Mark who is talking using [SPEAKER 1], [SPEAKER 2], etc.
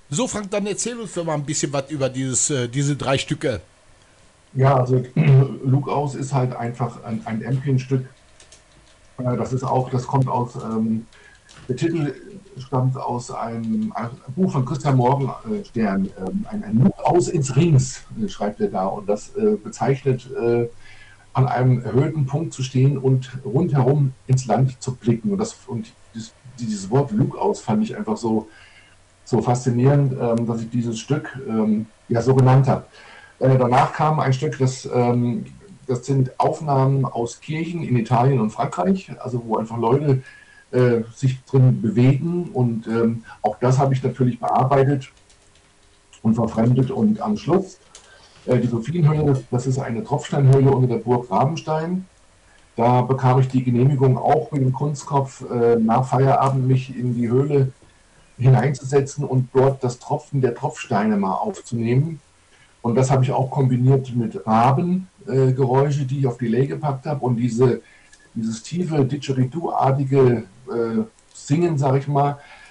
[SPEAKER 1] So, Frank, dann erzähl uns doch mal ein bisschen was über diese drei Stücke.
[SPEAKER 2] Ja, also Lugaus ist halt einfach ein Empionstück. Das ist auch, das kommt aus, der Titel stammt aus einem Buch von Christian Morgenstern, ein Lugaus ins Rings, schreibt er da. Und das bezeichnet, an einem erhöhten Punkt zu stehen und rundherum ins Land zu blicken. Dieses Wort Lugaus fand ich einfach so faszinierend, dass ich dieses Stück ja so genannt habe. Danach kam ein Stück, das sind Aufnahmen aus Kirchen in Italien und Frankreich, also wo einfach Leute sich drin bewegen. Und auch das habe ich natürlich bearbeitet und verfremdet. Und am Schluss die Sophienhöhle, das ist eine Tropfsteinhöhle unter der Burg Rabenstein. Da bekam ich die Genehmigung, auch mit dem Kunstkopf nach Feierabend mich in die Höhle hineinzusetzen und dort das Tropfen der Tropfsteine mal aufzunehmen. Und das habe ich auch kombiniert mit Rabengeräusche, die ich auf Delay gepackt habe. Und dieses tiefe Didgeridoo-artige Singen, sage ich mal,